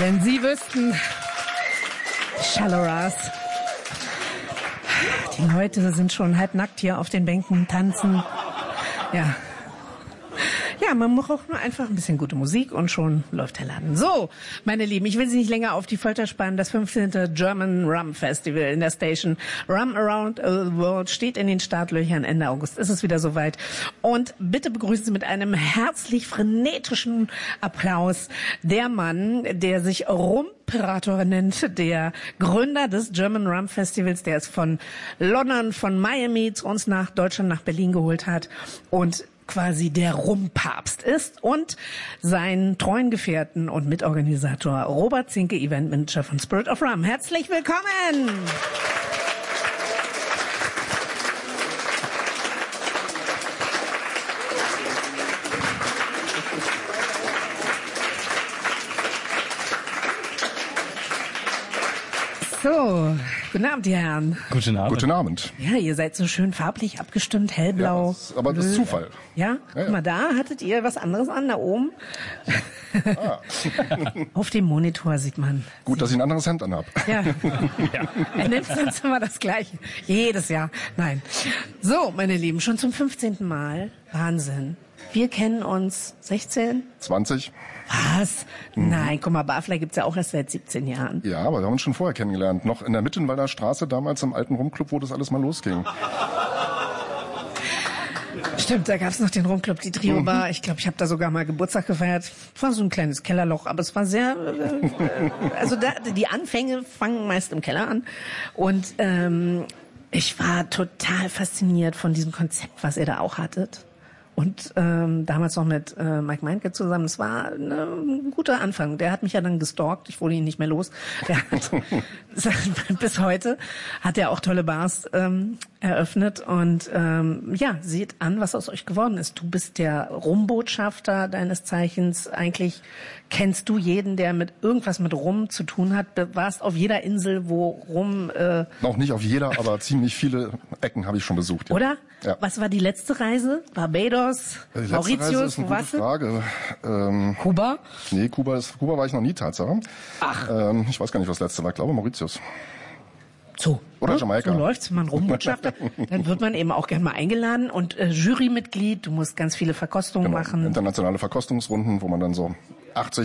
Wenn Sie wüssten, Shallow-Ras, die Leute sind schon halbnackt hier auf den Bänken, tanzen. Ja, man braucht nur einfach ein bisschen gute Musik und schon läuft der Laden. So, meine Lieben, ich will Sie nicht länger auf die Folter spannen. Das 15. German Rum Festival in der Station Rum Around the World steht in den Startlöchern. Ende August ist es wieder soweit. Und bitte begrüßen Sie mit einem herzlich frenetischen Applaus der Mann, der sich Rumperator nennt, der Gründer des German Rum Festivals, der es von London, von Miami zu uns nach Deutschland, nach Berlin geholt hat und quasi der Rumpapst ist, und seinen treuen Gefährten und Mitorganisator Robert Zinke, Eventmanager von Spirit of Rum. Herzlich willkommen! So, guten Abend, die Herren. Guten Abend. Guten Abend. Ja, ihr seid so schön farblich abgestimmt, hellblau. Ja, aber das ist Zufall. Ja? Guck mal, da hattet ihr was anderes an, da oben. Ah. Auf dem Monitor sieht man. Gut, dass ich ein anderes Hemd anhab. Ja. Er nimmt sonst immer das Gleiche. Jedes Jahr. Nein. So, meine Lieben, schon zum 15. Mal. Wahnsinn. Wir kennen uns 16? 20. Was? Nein, guck mal, Barfly gibt's ja auch erst seit 17 Jahren. Ja, aber wir haben uns schon vorher kennengelernt. Noch in der Mittenwalder Straße, damals im alten Rumclub, wo das alles mal losging. Stimmt, da gab's noch den Rumclub, die Trio-Bar. Ich glaube, ich habe da sogar mal Geburtstag gefeiert. Es war so ein kleines Kellerloch, aber es war sehr... die Anfänge fangen meist im Keller an. Und ich war total fasziniert von diesem Konzept, was ihr da auch hattet. Und damals noch mit Mike Meinke zusammen. Es war ein guter Anfang. Der hat mich ja dann gestalkt. Ich wurde ihn nicht mehr los. Der hat, bis heute hat er auch tolle Bars eröffnet. Und ja, seht an, was aus euch geworden ist. Du bist der Rumbotschafter deines Zeichens. Eigentlich kennst du jeden, der mit irgendwas mit Rum zu tun hat. Du warst auf jeder Insel, wo Rum... Noch nicht auf jeder, aber ziemlich viele Ecken habe ich schon besucht. Ja. Oder? Ja. Was war die letzte Reise? Barbados? Die letzte Mauritius? Reise ist eine gute Frage. Kuba? Nee, Kuba war ich noch nie, Tatsache. Ach. Ich weiß gar nicht, was das letzte war. Ich glaube Mauritius. So. Oder Jamaika. So läuft's, wenn man Rumbotschafter. Dann wird man eben auch gern mal eingeladen und Jurymitglied. Du musst ganz viele Verkostungen machen. Internationale Verkostungsrunden, wo man dann so 80